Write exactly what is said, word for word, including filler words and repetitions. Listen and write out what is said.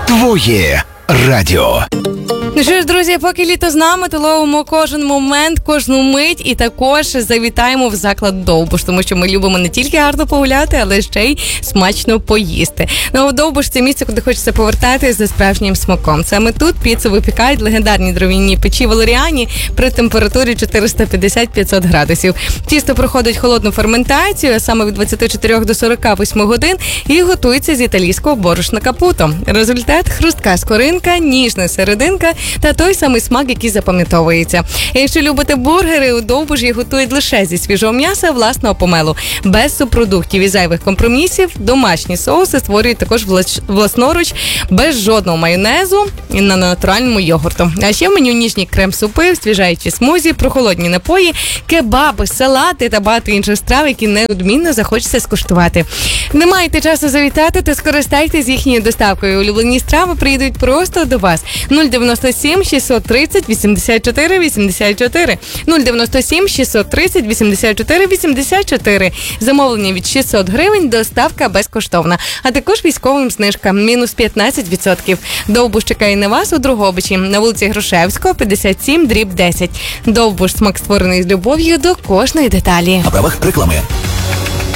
Твоє радіо. Ну що ж, друзі, поки літо з нами, то ловимо кожен момент, кожну мить і також завітаємо в заклад Довбуш, тому що ми любимо не тільки гарно погуляти, але ще й смачно поїсти. Ну, Довбуш – це місце, куди хочеться повертатись за справжнім смаком. Саме тут піцу випікають легендарні дров'яні печі Валеріані при температурі чотириста п'ятдесят - п'ятсот градусів. Тісто проходить холодну ферментацію, а саме від двадцяти чотирьох до сорока восьми годин, і готується з італійського борошна капуто. Результат – хрустка скоринка, ніжна серединка та той самий смак, який запам'ятовується. Якщо любите бургери, у Довбуші готують лише зі свіжого м'яса власного помелу, без субпродуктів і зайвих компромісів. Домашні соуси створюють також власноруч, без жодного майонезу і на натуральному йогурту. А ще в меню ніжні крем-супи, свіжаючі смузі, прохолодні напої, кебаби, салати та багато інших страв, які неодмінно захочеться скуштувати. Не маєте часу завітати, то скористайтесь їхньою доставкою. Улюблені страви приїдуть просто до вас. нуль дев'яносто сім шістсот тридцять вісімдесят чотири вісімдесят чотири нуль дев'яносто сім шістсот тридцять вісімдесят чотири вісімдесят чотири. Замовлення від шістсот гривень, доставка безкоштовна. А також військовим знижка мінус п'ятнадцять відсотків. Довбуш чекає на вас у Дрогобичі на вулиці Грушевського, п'ятдесят сім дріб десять. Довбуш – смак створений з любов'ю до кожної деталі. На правах реклами.